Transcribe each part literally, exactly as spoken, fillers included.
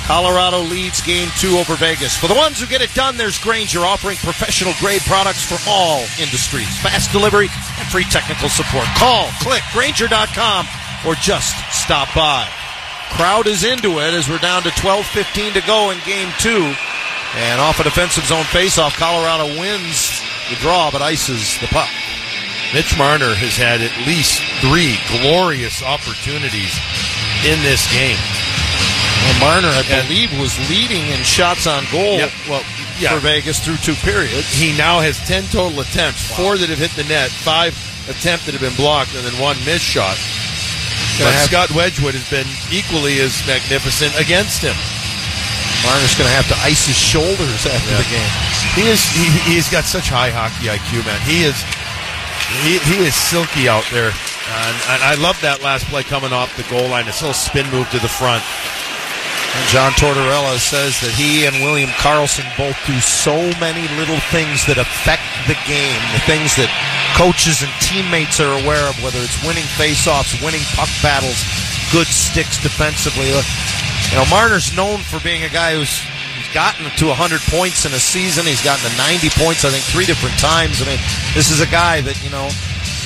Colorado leads game two over Vegas. For the ones who get it done, there's Grainger, offering professional-grade products for all industries. Fast delivery and free technical support. Call, click, Grainger dot com, or just stop by. Crowd is into it as we're down to twelve fifteen to go in game two. And off a defensive zone faceoff, Colorado wins the draw but ices the puck. Mitch Marner has had at least three glorious opportunities in this game. Well, Marner, I believe, was leading in shots on goal yep. well, yeah. for Vegas through two periods. He now has ten total attempts, wow. four that have hit the net, five attempts that have been blocked, and then one missed shot. But have... Scott Wedgwood has been equally as magnificent against him. Marner's going to have to ice his shoulders after yeah. the game. He is. He, he's got such high hockey I Q, man. He is. He, he is silky out there. And, and I love that last play coming off the goal line. This little spin move to the front. And John Tortorella says that he and William Karlsson both do so many little things that affect the game, the things that coaches and teammates are aware of, whether it's winning faceoffs, winning puck battles, good sticks defensively. You know, Marner's known for being a guy who's he's gotten to one hundred points in a season. He's gotten to ninety points, I think, three different times. I mean, this is a guy that, you know,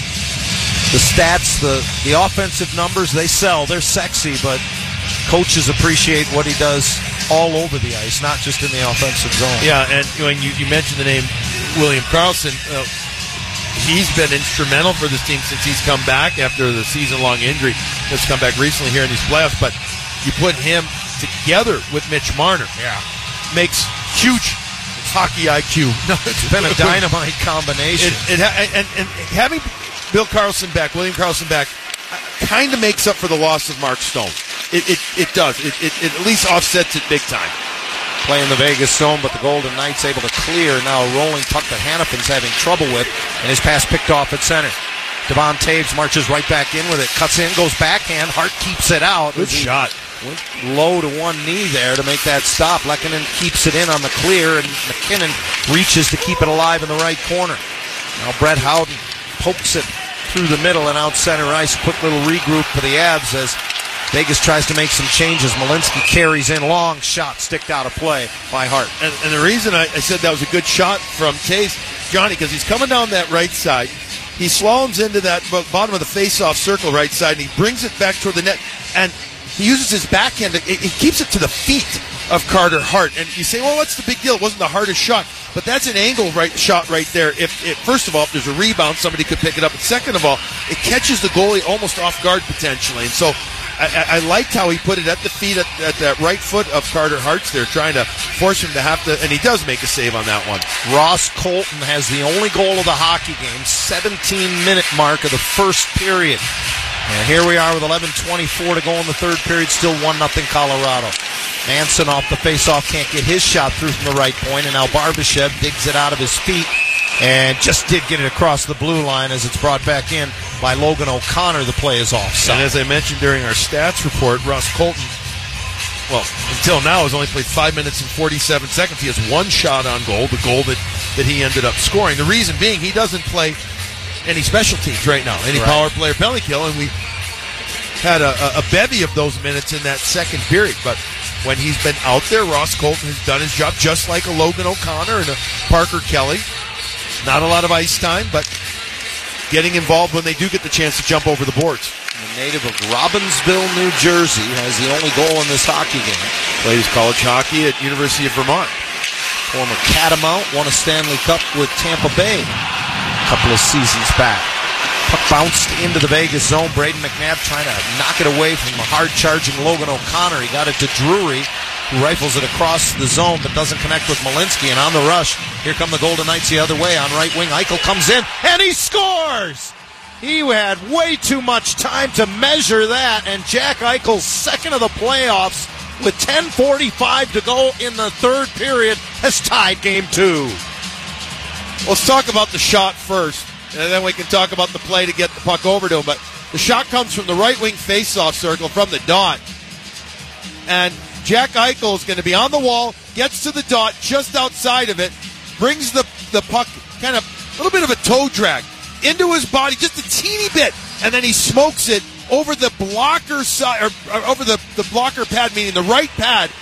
the stats, the, the offensive numbers, they sell. They're sexy, but coaches appreciate what he does all over the ice, not just in the offensive zone. Yeah, and when you, you mentioned the name William Karlsson, uh, he's been instrumental for this team since he's come back after the season-long injury. He's come back recently here in these playoffs, but you put him together with Mitch Marner. Yeah. Makes huge hockey I Q. No, it's been a dynamite combination. It, it ha- and, and having Bill Karlsson back, William Karlsson back, kind of makes up for the loss of Mark Stone. It it, it does. It, it, it at least offsets it big time. Playing the Vegas zone, but the Golden Knights able to clear. Now a rolling puck that Hannafin's having trouble with, and his pass picked off at center. Devon Taves marches right back in with it. Cuts in, goes backhand. Hart keeps it out. Good shot. Went low to one knee there to make that stop. Lehkonen keeps it in on the clear, and McKinnon reaches to keep it alive in the right corner. Now Brett Howden pokes it through the middle and out center ice. Quick little regroup for the Avs as Vegas tries to make some changes. Malinsky carries in, long shot, sticked out of play by Hart. And, and the reason I, I said that was a good shot from Taves, Johnny, because he's coming down that right side. He slaloms into that bottom of the face-off circle right side, and he brings it back toward the net. And he uses his backhand. He keeps it to the feet of Carter Hart. And you say, well, what's the big deal? It wasn't the hardest shot. But that's an angle right shot right there. If, if First of all, if there's a rebound, somebody could pick it up. And second of all, it catches the goalie almost off guard potentially. And so I, I liked how he put it at the feet, at, at that right foot of Carter Hart's there, trying to force him to have to, and he does make a save on that one. Ross Colton has the only goal of the hockey game, seventeen-minute mark of the first period. And here we are with eleven twenty-four to go in the third period, still one nothing Colorado. Manson off the faceoff, can't get his shot through from the right point, and now Barbashev digs it out of his feet and just did get it across the blue line as it's brought back in by Logan O'Connor. The play is offside. And as I mentioned during our stats report, Ross Colton, well, until now has only played five minutes and forty-seven seconds. He has one shot on goal, the goal that, that he ended up scoring. The reason being he doesn't play any special teams right now, any right. power play or penalty kill, and we had a, a, a bevy of those minutes in that second period. But when he's been out there, Ross Colton has done his job just like a Logan O'Connor and a Parker Kelly. Not a lot of ice time, but getting involved when they do get the chance to jump over the boards. The native of Robbinsville, New Jersey, has the only goal in this hockey game. Plays college hockey at University of Vermont. Former Catamount, won a Stanley Cup with Tampa Bay a couple of seasons back. Puck bounced into the Vegas zone. Braden McNabb trying to knock it away from the hard-charging Logan O'Connor. He got it to Drury, who rifles it across the zone but doesn't connect with Malinsky. And on the rush, here come the Golden Knights the other way. On right wing, Eichel comes in, and he scores! He had way too much time to measure that, and Jack Eichel's second of the playoffs with ten forty-five to go in the third period has tied game two. Let's talk about the shot first, and then we can talk about the play to get the puck over to him. But the shot comes from the right wing faceoff circle from the dot. And Jack Eichel is going to be on the wall, gets to the dot just outside of it, brings the, the puck kind of a little bit of a toe drag into his body, just a teeny bit, and then he smokes it over the blocker side, or, or over the, the blocker pad, meaning the right pad,